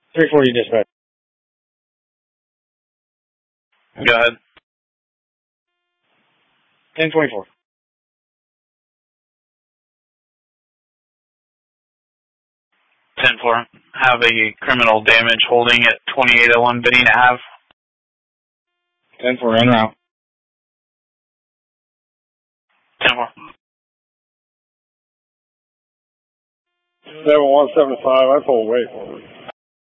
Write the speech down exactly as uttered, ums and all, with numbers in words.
three forty dispatch. Go ahead. ten twenty-four. ten four. Have a criminal damage holding at twenty-eight oh one Benina Ave. ten four, en route. ten four. seven one seven five, I pulled away for it.